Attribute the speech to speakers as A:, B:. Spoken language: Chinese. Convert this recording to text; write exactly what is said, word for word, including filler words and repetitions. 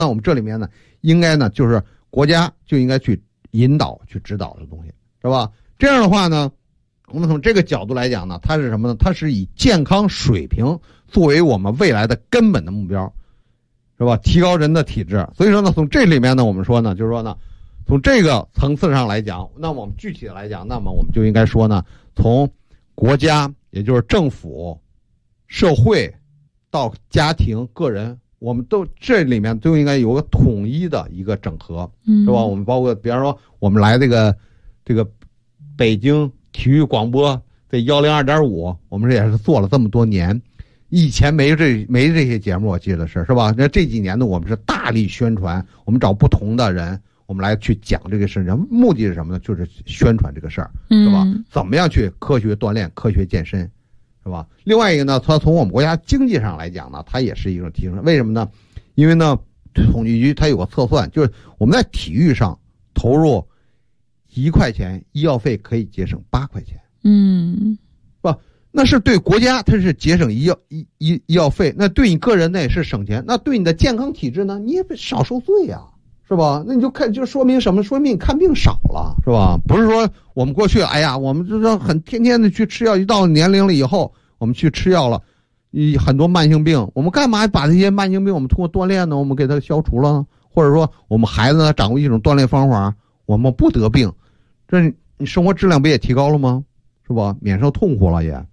A: 那我们这里面呢，应该呢就是国家就应该去引导、去指导的东西，是吧？这样的话呢，我们从这个角度来讲呢，它是什么呢？它是以健康水平作为我们未来的根本的目标，是吧？提高人的体质。所以说呢，从这里面呢，我们说呢，就是说呢，从这个层次上来讲，那么我们具体的来讲，那么我们就应该说呢，从国家，也就是政府、社会到家庭、个人，我们都这里面都应该有个统一的一个整合，是吧？我们包括比方说我们来这个这个北京体育广播这幺零二点五，我们这也是做了这么多年。以前没这没这些节目，我记得是是吧？那这几年呢，我们是大力宣传，我们找不同的人，我们来去讲这个事情，目的是什么呢？就是宣传这个事儿，是吧？怎么样去科学锻炼、科学健身，是吧？另外一个呢，它从我们国家经济上来讲呢，它也是一种提升。为什么呢？因为呢，统计局它有个测算，就是我们在体育上投入一块钱，医药费可以节省八块钱，
B: 嗯，
A: 是吧？那是对国家它是节省医药医医医药费，那对你个人呢也是省钱，那对你的健康体质呢，你也少受罪呀、啊，是吧？那你就看，就说明什么？说明你看病少了，是吧？不是说我们过去，哎呀，我们就说很天天的去吃药，一到年龄了以后，我们去吃药了，一很多慢性病，我们干嘛把这些慢性病我们通过锻炼呢？我们给它消除了，或者说我们孩子呢掌握一种锻炼方法，我们不得病，这你生活质量不也提高了吗？是吧？免受痛苦了也。